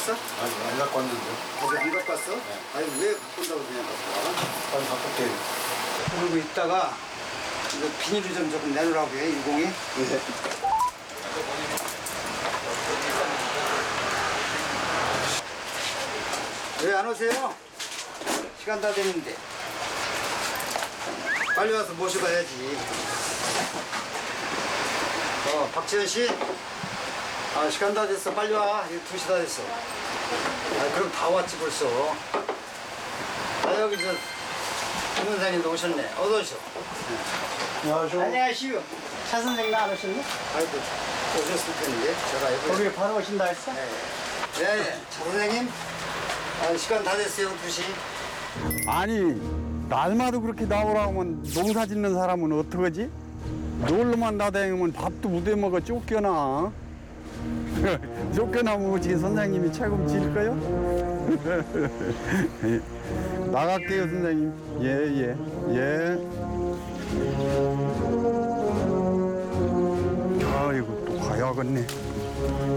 왔어? 아니, 안 갖고 왔는데. 아직 안 갖고 왔어? 아니 왜 갖고 온다고 그냥 갖고 와? 빨리 갖고 올게. 그러고 있다가 이거 비닐을 좀 조금 내놓으라고 해, 일공이. 네. 왜 안 오세요? 시간 다 됐는데. 빨리 와서 모시고 가야지. 박지현 씨. 아, 시간 다 됐어. 빨리 와. 이거 2시 다 됐어. 아, 그럼 다 왔지 벌써. 아, 여기 저, 김 선생님도 오셨네. 어서 오셔. 안녕하세요. 안녕하시오. 차 선생님 안 오셨네? 아이고, 오셨을 텐데. 제가 여기. 거기 바로 오신다 했어? 네, 차 선생님. 아, 시간 다 됐어요. 2시. 아니 날마다 그렇게 나오라 하면 농사 짓는 사람은 어떡하지? 놀러만 나다니면 밥도 못 해먹어 쫓겨나. 쫓겨나면 어떻게 선생님이 책임 질 거요? 나갈게요 선생님. 예. 아이고 또 가야겠네.